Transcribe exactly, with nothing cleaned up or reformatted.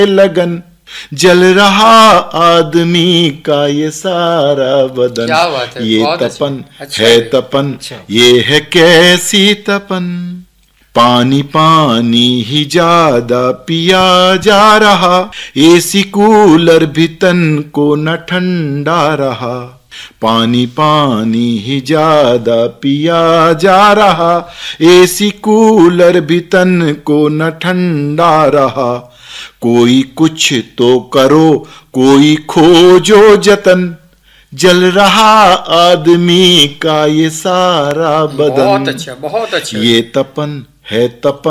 लगन, जल रहा आदमी का ये सारा बदन। क्या बात है, ये बहुत तपन अच्छा है है। तपन, अच्छा। ये है कैसी तपन। पानी पानी ही ज्यादा पिया जा रहा, एसी कूलर भी तन को न ठंडा रहा। पानी पानी ही ज्यादा पिया जा रहा, एसी कूलर भी तन को न ठंडा रहा। कोई कुछ तो करो, कोई खोजो जतन, जल रहा आदमी का ये सारा बदन। बहुत अच्छा, बहुत अच्छा। ये तपन है तपन।